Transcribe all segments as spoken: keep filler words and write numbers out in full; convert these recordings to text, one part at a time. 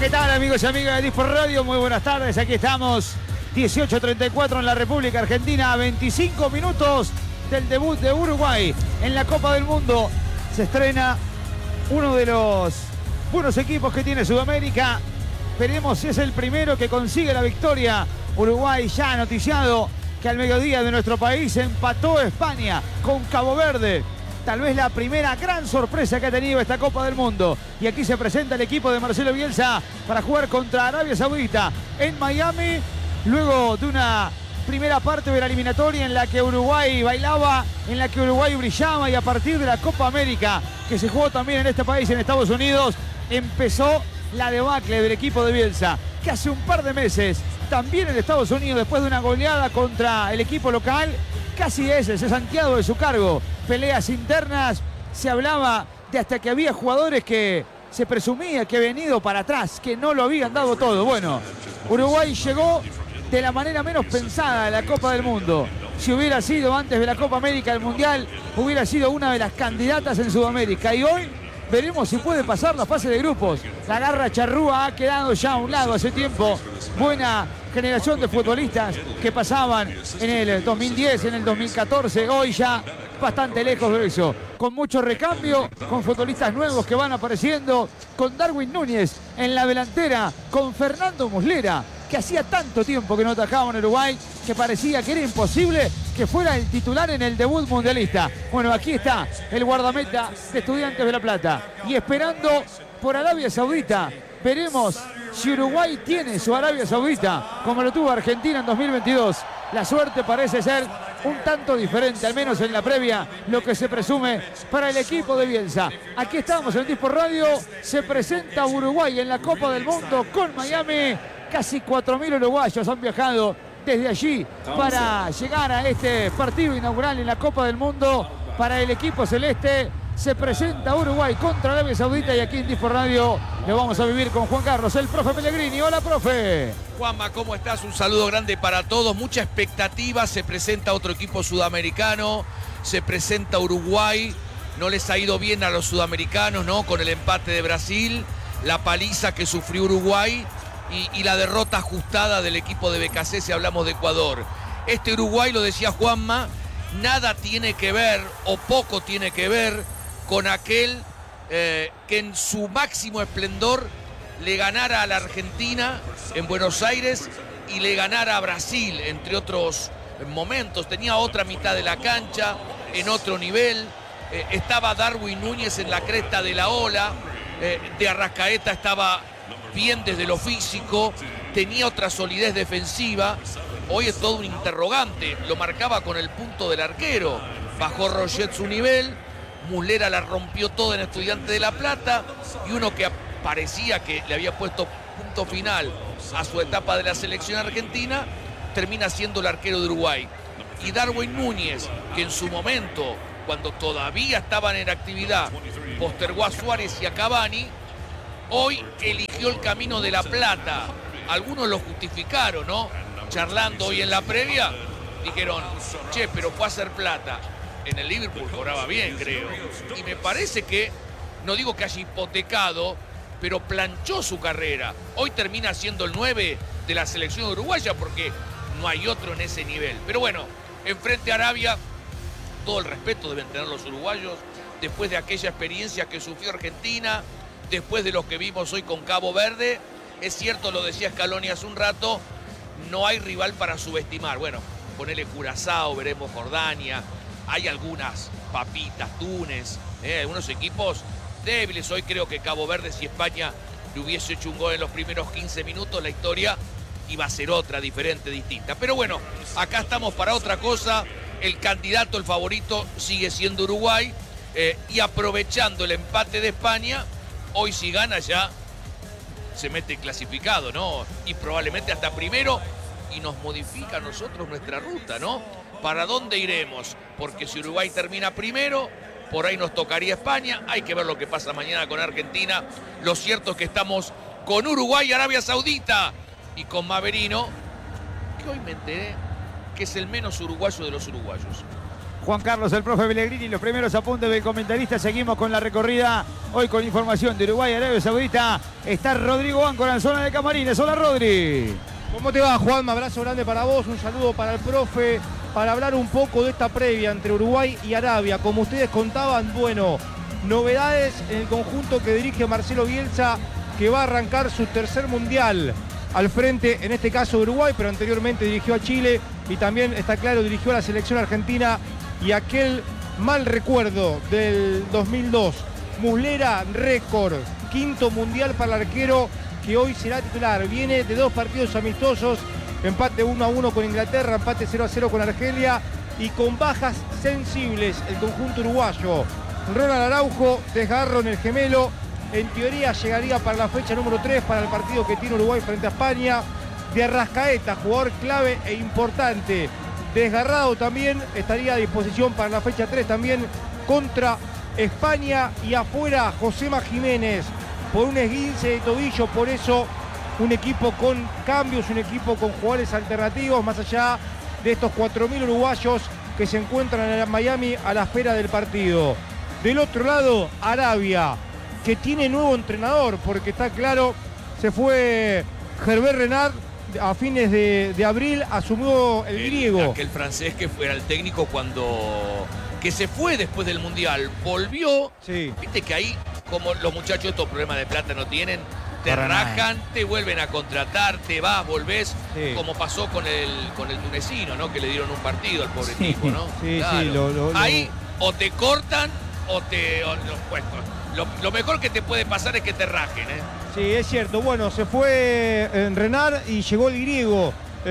¿qué tal, amigos y amigas de Dispor Radio? Muy buenas tardes, aquí estamos, dieciocho treinta y cuatro en la República Argentina, a veinticinco minutos del debut de Uruguay en la Copa del Mundo. Se estrena uno de los buenos equipos que tiene Sudamérica. Veremos si es el primero que consigue la victoria. Uruguay ya ha noticiado que al mediodía de nuestro país empató España con Cabo Verde. Tal vez la primera gran sorpresa que ha tenido esta Copa del Mundo. Y aquí se presenta el equipo de Marcelo Bielsa para jugar contra Arabia Saudita en Miami. Luego de una primera parte de la eliminatoria en la que Uruguay bailaba, en la que Uruguay brillaba, y a partir de la Copa América que se jugó también en este país, en Estados Unidos, empezó la debacle del equipo de Bielsa, que hace un par de meses, también en Estados Unidos, después de una goleada contra el equipo local, casi ese, se santiago de su cargo. Peleas internas, se hablaba de hasta que había jugadores que se presumía que habían ido para atrás, que no lo habían dado todo. Bueno, Uruguay llegó de la manera menos pensada a la Copa del Mundo. Si hubiera sido antes de la Copa América del Mundial, hubiera sido una de las candidatas en Sudamérica. Y hoy veremos si puede pasar la fase de grupos. La garra charrúa ha quedado ya a un lado hace tiempo. Buena generación de futbolistas que pasaban en el dos mil diez, en el dos mil catorce. Hoy ya bastante lejos de eso. Con mucho recambio, con futbolistas nuevos que van apareciendo. Con Darwin Núñez en la delantera. Con Fernando Muslera, que hacía tanto tiempo que no atajaba en Uruguay, que parecía que era imposible que fuera el titular en el debut mundialista. Bueno, aquí está el guardameta de Estudiantes de La Plata. Y esperando por Arabia Saudita. Veremos si Uruguay tiene su Arabia Saudita, como lo tuvo Argentina en dos mil veintidós. La suerte parece ser un tanto diferente, al menos en la previa, lo que se presume para el equipo de Bielsa. Aquí estamos en Dispor Radio. Se presenta Uruguay en la Copa del Mundo con Miami. Casi cuatro mil uruguayos han viajado desde allí para llegar a este partido inaugural en la Copa del Mundo. Para el equipo celeste se presenta Uruguay contra Arabia Saudita, y aquí en Dispor Radio lo vamos a vivir con Juan Carlos, el profe Pellegrini. Hola, profe. Juanma, ¿cómo estás? Un saludo grande para todos. Mucha expectativa. Se presenta otro equipo sudamericano. Se presenta Uruguay. No les ha ido bien a los sudamericanos, ¿no? Con el empate de Brasil, la paliza que sufrió Uruguay y, y la derrota ajustada del equipo de B K C si hablamos de Ecuador. Este Uruguay, lo decía Juanma, nada tiene que ver o poco tiene que ver con aquel eh, que en su máximo esplendor le ganara a la Argentina en Buenos Aires y le ganara a Brasil, entre otros momentos. Tenía otra mitad de la cancha, en otro nivel. Eh, estaba Darwin Núñez en la cresta de la ola. Eh, de Arrascaeta estaba bien desde lo físico. Tenía otra solidez defensiva. Hoy es todo un interrogante. Lo marcaba con el punto del arquero. Bajó Roget su nivel. Muslera la rompió toda en Estudiantes de La Plata. Y uno que parecía que le había puesto punto final a su etapa de la selección argentina, termina siendo el arquero de Uruguay. Y Darwin Núñez, que en su momento, cuando todavía estaban en actividad, postergó a Suárez y a Cavani, hoy eligió el camino de La Plata. Algunos lo justificaron, ¿no? Charlando hoy en la previa, dijeron, che, pero fue a hacer plata. En el Liverpool cobraba bien, creo. Y me parece que, no digo que haya hipotecado, pero planchó su carrera. Hoy termina siendo el nueve de la selección uruguaya porque no hay otro en ese nivel. Pero bueno, enfrente a Arabia, todo el respeto deben tener los uruguayos después de aquella experiencia que sufrió Argentina, después de lo que vimos hoy con Cabo Verde. Es cierto, lo decía Scaloni hace un rato, no hay rival para subestimar. Bueno, ponele Curazao, veremos Jordania. Hay algunas papitas, Túnez, eh, algunos equipos débiles. Hoy creo que Cabo Verde, si España le hubiese hecho un gol en los primeros quince minutos, la historia iba a ser otra, diferente, distinta. Pero bueno, acá estamos para otra cosa. El candidato, el favorito, sigue siendo Uruguay. Eh, y aprovechando el empate de España, hoy si gana ya se mete clasificado, ¿no? Y probablemente hasta primero, y nos modifica a nosotros nuestra ruta, ¿no? ¿Para dónde iremos? Porque si Uruguay termina primero, por ahí nos tocaría España. Hay que ver lo que pasa mañana con Argentina. Lo cierto es que estamos con Uruguay y Arabia Saudita. Y con Maverino, que hoy me enteré que es el menos uruguayo de los uruguayos. Juan Carlos, el profe Pellegrini, los primeros apuntes del comentarista. Seguimos con la recorrida. Hoy con información de Uruguay, Arabia Saudita. Está Rodrigo Áncora en zona de camarines. Hola, Rodri. ¿Cómo te va, Juan? Un abrazo grande para vos, un saludo para el profe, para hablar un poco de esta previa entre Uruguay y Arabia. Como ustedes contaban, bueno, novedades en el conjunto que dirige Marcelo Bielsa, que va a arrancar su tercer mundial al frente, en este caso de Uruguay, pero anteriormente dirigió a Chile y también, está claro, dirigió a la selección argentina. Y aquel mal recuerdo del dos mil dos, Muslera, récord, quinto mundial para el arquero que hoy será titular. Viene de dos partidos amistosos, empate uno a uno con Inglaterra, empate cero a cero con Argelia y con bajas sensibles el conjunto uruguayo. Ronald Araujo, desgarro en el gemelo, en teoría llegaría para la fecha número tres para el partido que tiene Uruguay frente a España. De Arrascaeta, jugador clave e importante, desgarrado también, estaría a disposición para la fecha tres también contra España. Y afuera Josema Jiménez por un esguince de tobillo, por eso un equipo con cambios, un equipo con jugadores alternativos, más allá de estos cuatro mil uruguayos que se encuentran en Miami a la espera del partido. Del otro lado, Arabia, que tiene nuevo entrenador, porque está claro, se fue Hervé Renard a fines de, de abril, asumió el, el griego. Aquel francés que fuera el técnico cuando... que se fue después del Mundial, volvió. Sí. Viste que ahí, como los muchachos estos problemas de plata no tienen, te Para rajan, nada. te vuelven a contratar, te vas, volvés, Sí. como pasó con el, con el tunecino, ¿no? Que le dieron un partido al pobre Sí. tipo, ¿no? Sí, Claro. sí, lo, lo, lo... Ahí o te cortan o te... o- lo, pues, lo, lo mejor que te puede pasar es que te rajen, ¿eh? Sí, es cierto. Bueno, se fue en Renard y llegó el griego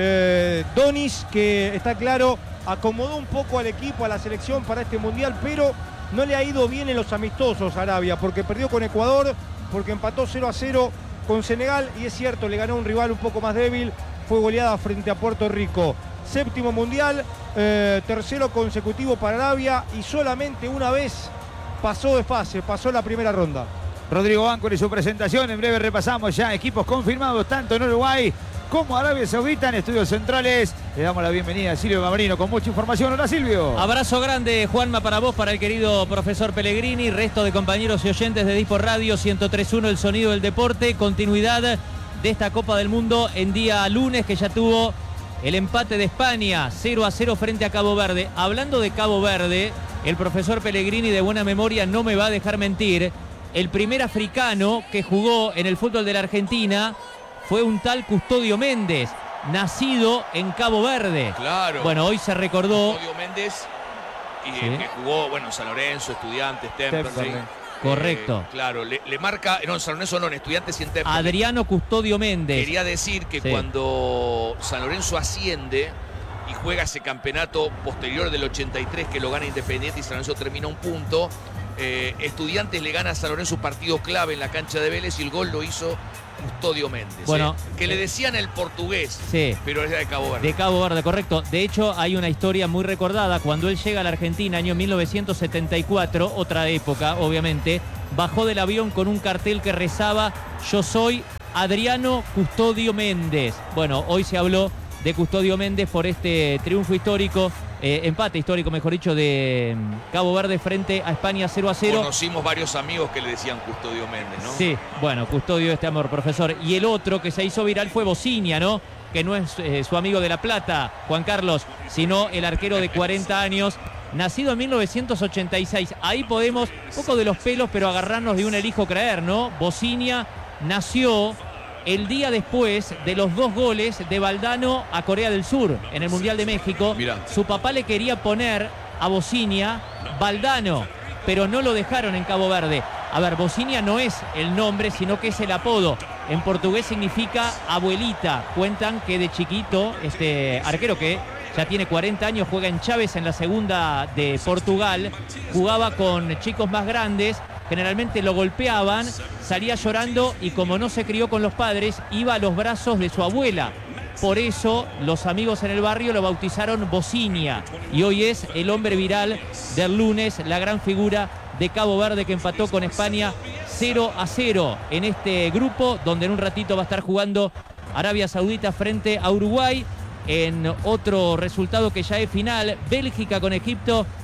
eh, Donis, que está claro, acomodó un poco al equipo, a la selección para este mundial, pero no le ha ido bien en los amistosos a Arabia, porque perdió con Ecuador, porque empató cero a cero con Senegal y es cierto, le ganó un rival un poco más débil, fue goleada frente a Puerto Rico. Séptimo mundial, eh, tercero consecutivo para Arabia y solamente una vez pasó de fase, pasó la primera ronda. Rodrigo Áncora y su presentación. En breve repasamos ya equipos confirmados tanto en Uruguay como Arabia Saudita en estudios centrales. Le damos la bienvenida a Silvio Mamarino con mucha información. Hola, Silvio. Abrazo grande, Juanma, para vos, para el querido profesor Pellegrini, resto de compañeros y oyentes de Dispor Radio ciento tres punto uno, el sonido del deporte. Continuidad de esta Copa del Mundo en día lunes, que ya tuvo el empate de España cero a cero frente a Cabo Verde. Hablando de Cabo Verde, el profesor Pellegrini, de buena memoria, no me va a dejar mentir. El primer africano que jugó en el fútbol de la Argentina fue un tal Custodio Méndez, nacido en Cabo Verde. Claro. Bueno, hoy se recordó... Custodio Méndez, y, Sí. que jugó, bueno, en San Lorenzo, Estudiantes, Temperley. Temperley. Correcto. Eh, claro, le, le marca, no, en San Lorenzo no, en Estudiantes y en Temperley. Adriano Custodio Méndez. Quería decir que Sí. cuando San Lorenzo asciende y juega ese campeonato posterior del ochenta y tres que lo gana Independiente y San Lorenzo termina un punto, eh, Estudiantes le gana a San Lorenzo un partido clave en la cancha de Vélez y el gol lo hizo Custodio Méndez. Bueno, eh, que le decían el portugués, Sí. pero era de Cabo Verde. De Cabo Verde, correcto. De hecho, hay una historia muy recordada. Cuando él llega a la Argentina, año mil novecientos setenta y cuatro, otra época, obviamente, bajó del avión con un cartel que rezaba: yo soy Adriano Custodio Méndez. Bueno, hoy se habló de Custodio Méndez por este triunfo histórico, eh, empate histórico, mejor dicho, de mm, Cabo Verde frente a España cero a cero. Conocimos varios amigos que le decían Custodio Méndez, ¿no? Sí, bueno, Custodio, este amor, profesor. Y el otro que se hizo viral fue Bociña, ¿no? Que no es eh, su amigo de La Plata, Juan Carlos, sino el arquero de cuarenta años, nacido en mil novecientos ochenta y seis. Ahí podemos, poco de los pelos, pero agarrarnos de un elijo creer, ¿no? Bociña nació el día después de los dos goles de Valdano a Corea del Sur en el Mundial de México. Mirá. Su papá le quería poner a Bociña Valdano, pero no lo dejaron en Cabo Verde. A ver, Bociña no es el nombre, sino que es el apodo. En portugués significa abuelita. Cuentan que de chiquito, este arquero que ya tiene cuarenta años, juega en Chaves en la segunda de Portugal, jugaba con chicos más grandes, generalmente lo golpeaban, salía llorando y como no se crió con los padres, iba a los brazos de su abuela. Por eso los amigos en el barrio lo bautizaron Bociña y hoy es el hombre viral del lunes, la gran figura de Cabo Verde que empató con España cero a cero en este grupo, donde en un ratito va a estar jugando Arabia Saudita frente a Uruguay. En otro resultado que ya es final, Bélgica con Egipto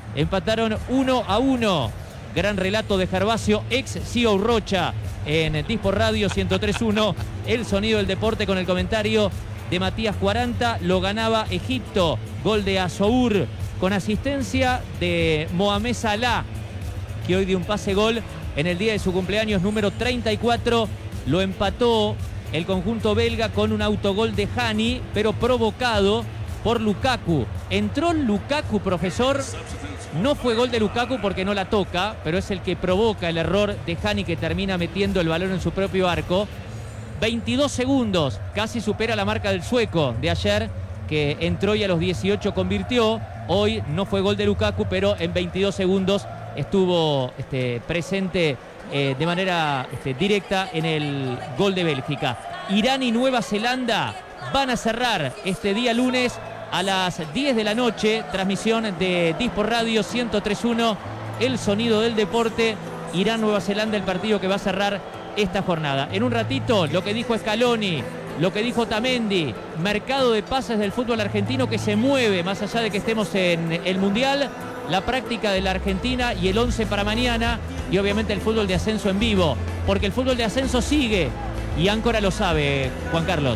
empataron uno a uno. Gran relato de Gervasio, ex C E O Rocha, en Dispor Radio ciento tres punto uno. El sonido del deporte con el comentario de Matías cuarenta. Lo ganaba Egipto. Gol de Azour con asistencia de Mohamed Salah, que hoy dio un pase gol en el día de su cumpleaños número treinta y cuatro. Lo empató el conjunto belga con un autogol de Hani, pero provocado por Lukaku. Entró Lukaku, profesor. No fue gol de Lukaku porque no la toca, pero es el que provoca el error de Hani, que termina metiendo el balón en su propio arco. veintidós segundos, casi supera la marca del sueco de ayer, que entró y a los dieciocho convirtió. Hoy no fue gol de Lukaku, pero en veintidós segundos estuvo este, presente eh, de manera este, directa en el gol de Bélgica. Irán y Nueva Zelanda van a cerrar este día lunes a las diez de la noche. Transmisión de Dispor Radio ciento tres punto uno, el sonido del deporte. Irán, Nueva Zelanda, el partido que va a cerrar esta jornada. En un ratito, lo que dijo Scaloni, lo que dijo Tamendi, mercado de pases del fútbol argentino que se mueve, más allá de que estemos en el Mundial, la práctica de la Argentina y el once para mañana, y obviamente el fútbol de ascenso en vivo, porque el fútbol de ascenso sigue, y Áncora lo sabe, Juan Carlos.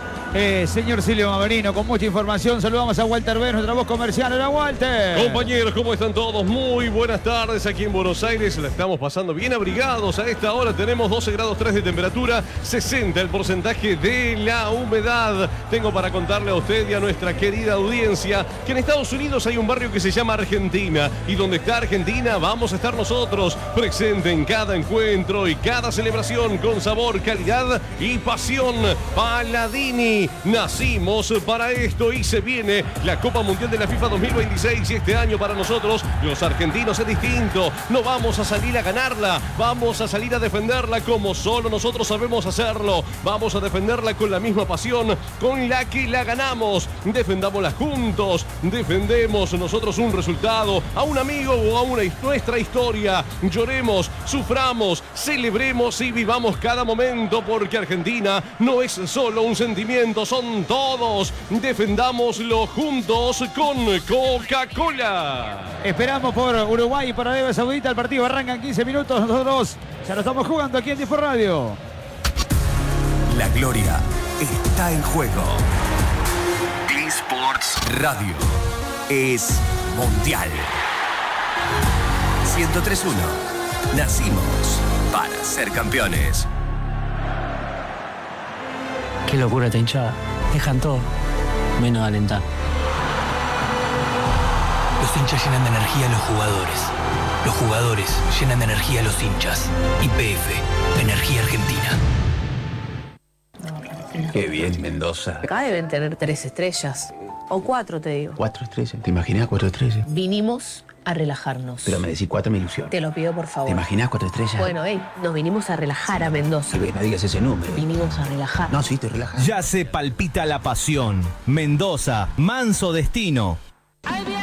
Eh, señor Silvio Mamerino, con mucha información, saludamos a Walter B, nuestra voz comercial. Hola, Walter. Compañeros, ¿cómo están todos? Muy buenas tardes aquí en Buenos Aires. La estamos pasando bien abrigados. A esta hora tenemos doce grados tres de temperatura, sesenta el porcentaje de la humedad. Tengo para contarle a usted y a nuestra querida audiencia que en Estados Unidos hay un barrio que se llama Argentina, y donde está Argentina vamos a estar nosotros, presente en cada encuentro y cada celebración, con sabor, calidad y pasión. Paladini, nacimos para esto, y se viene la Copa Mundial de la FIFA dos mil veintiséis, y este año para nosotros los argentinos es distinto. No vamos a salir a ganarla, vamos a salir a defenderla como solo nosotros sabemos hacerlo. Vamos a defenderla con la misma pasión con la que la ganamos. Defendámosla juntos, defendemos nosotros un resultado, a un amigo o a una, nuestra historia. Lloremos, suframos, celebremos y vivamos cada momento, porque Argentina no es solo un sentimiento, son todos. Defendámoslo juntos con Coca-Cola. Esperamos por Uruguay y por Arabia Saudita. El partido arranca en quince minutos. Nosotros ya lo estamos jugando aquí en Dispor Radio. La gloria está en juego. Sports Radio es mundial. ciento tres punto uno. Nacimos para ser campeones. Qué locura esta hinchada. Dejan todo, menos alentar. Los hinchas llenan de energía a los jugadores. Los jugadores llenan de energía a los hinchas. Y P F, Energía Argentina. Qué bien, Mendoza. Acá deben tener tres estrellas. O cuatro, te digo. Cuatro estrellas. ¿Te imaginas cuatro estrellas? Vinimos a relajarnos. Pero me decís cuatro, me ilusión. Te lo pido, por favor. ¿Te imaginas cuatro estrellas? Bueno, hey, nos vinimos a relajar a Mendoza. Sí, no digas ese número. Vinimos a relajar. No, sí, te relajas. Ya se palpita la pasión. Mendoza, manso destino.